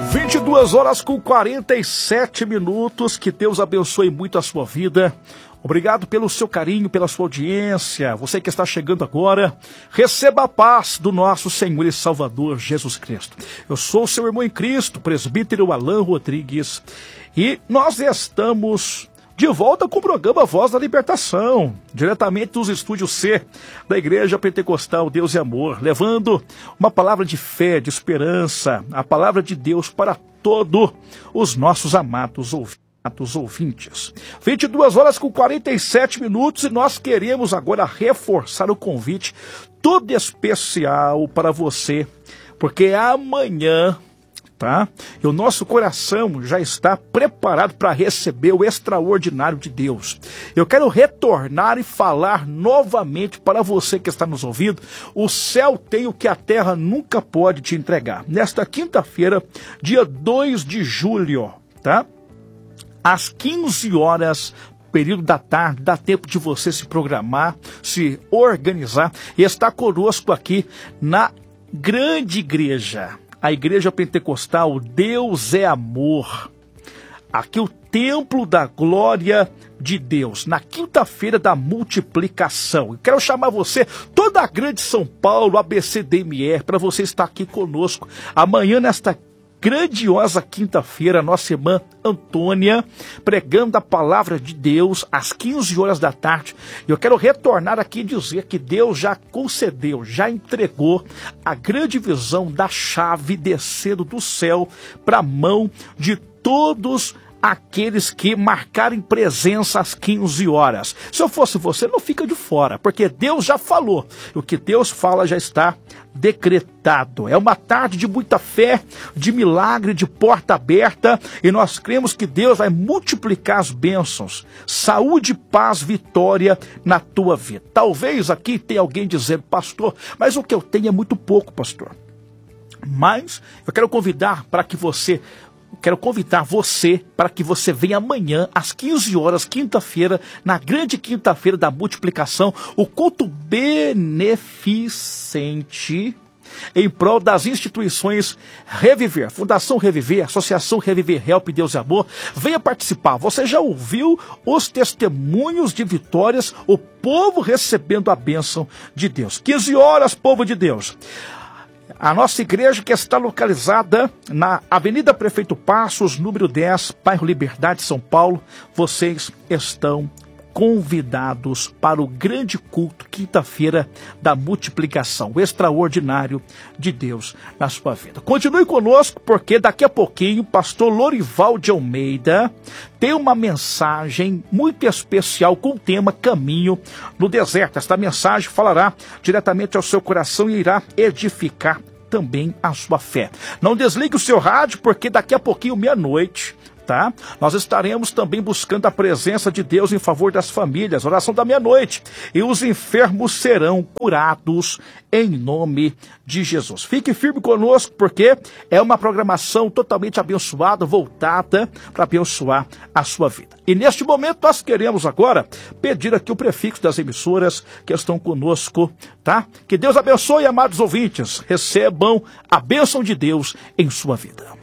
22 horas com 47 minutos. Que Deus abençoe muito a sua vida. Obrigado pelo seu carinho, pela sua audiência. Você que está chegando agora, receba a paz do nosso Senhor e Salvador Jesus Cristo. Eu sou o seu irmão em Cristo, presbítero Alan Rodrigues, e nós estamos de volta com o programa Voz da Libertação, diretamente dos estúdios C da Igreja Pentecostal Deus e Amor, levando uma palavra de fé, de esperança, a palavra de Deus para todos os nossos amados ouvintes. 22 horas com 47 minutos e nós queremos agora reforçar o convite todo especial para você, porque amanhã, tá? E o nosso coração já está preparado para receber o extraordinário de Deus. Eu quero retornar e falar novamente para você que está nos ouvindo. O céu tem o que a terra nunca pode te entregar. Nesta quinta-feira, dia 2 de julho, tá? Às 15 horas, período da tarde, dá tempo de você se programar, se organizar e estar conosco aqui na grande igreja. A Igreja Pentecostal Deus é Amor. Aqui o templo da glória de Deus, na quinta-feira da multiplicação. Eu quero chamar você, toda a grande São Paulo, ABCDMR, para você estar aqui conosco. Amanhã, nesta grandiosa quinta-feira, nossa irmã Antônia, pregando a palavra de Deus às 15 horas da tarde. Eu quero retornar aqui e dizer que Deus já concedeu, já entregou a grande visão da chave descendo do céu para a mão de todos aqueles que marcarem presença às 15 horas. Se eu fosse você, não fica de fora, porque Deus já falou. O que Deus fala já está decretado. É uma tarde de muita fé, de milagre, de porta aberta, e nós cremos que Deus vai multiplicar as bênçãos, saúde, paz, vitória na tua vida. Talvez aqui tenha alguém dizendo: pastor, mas o que eu tenho é muito pouco, pastor. Mas eu quero convidar você para que você venha amanhã, às 15 horas, quinta-feira, na grande quinta-feira da multiplicação, o culto beneficente em prol das instituições Reviver, Fundação Reviver, Associação Reviver Help Deus e Amor. Venha participar. Você já ouviu os testemunhos de vitórias, o povo recebendo a bênção de Deus. 15 horas, povo de Deus. A nossa igreja, que está localizada na Avenida Prefeito Passos, número 10, bairro Liberdade, São Paulo, vocês estão convidados para o grande culto, quinta-feira da multiplicação, o extraordinário de Deus na sua vida. Continue conosco, porque daqui a pouquinho o pastor Lorival de Almeida tem uma mensagem muito especial com o tema Caminho no Deserto. Esta mensagem falará diretamente ao seu coração e irá edificar também a sua fé. Não desligue o seu rádio, porque daqui a pouquinho, meia-noite, tá? Nós estaremos também buscando a presença de Deus em favor das famílias, oração da meia-noite, e os enfermos serão curados em nome de Jesus. Fique firme conosco, porque é uma programação totalmente abençoada, voltada para abençoar a sua vida. E neste momento nós queremos agora pedir aqui o prefixo das emissoras que estão conosco, tá? Que Deus abençoe, amados ouvintes, recebam a bênção de Deus em sua vida.